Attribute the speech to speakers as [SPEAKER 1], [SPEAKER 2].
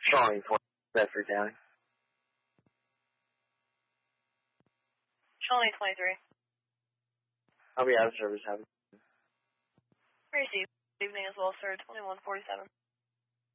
[SPEAKER 1] Charlie 20, Bedford County.
[SPEAKER 2] Charlie 23.
[SPEAKER 1] I'll be out of service.
[SPEAKER 2] Received. Evening as well, sir. 2147.